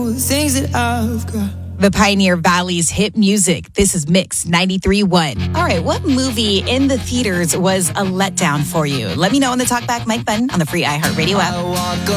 all the things that I've got. The Pioneer Valley's hit music. This is Mix 93.1. All right, what movie in the theaters was a letdown for you? Let me know on the Talkback Mike button on the free iHeartRadio app.